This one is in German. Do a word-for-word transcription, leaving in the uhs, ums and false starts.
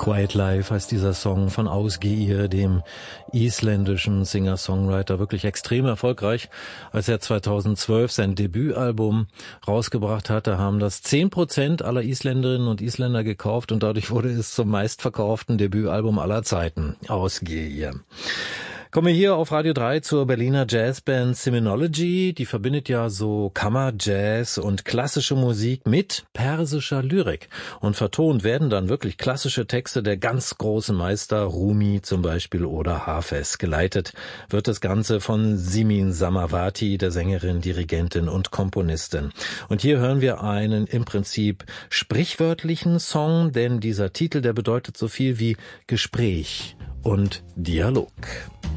Quiet Life heißt dieser Song von Ásgeir, dem isländischen Singer-Songwriter, wirklich extrem erfolgreich. Als er zweitausendzwölf sein Debütalbum rausgebracht hatte, haben das zehn Prozent aller Isländerinnen und Isländer gekauft und dadurch wurde es zum meistverkauften Debütalbum aller Zeiten. Ásgeir. Kommen wir hier auf Radio drei zur Berliner Jazzband Siminology. Die verbindet ja so Kammerjazz und klassische Musik mit persischer Lyrik. Und vertont werden dann wirklich klassische Texte der ganz großen Meister, Rumi zum Beispiel oder Hafez. Geleitet wird das Ganze von Simin Samawati, der Sängerin, Dirigentin und Komponistin. Und hier hören wir einen im Prinzip sprichwörtlichen Song, denn dieser Titel, der bedeutet so viel wie Gespräch und Dialog.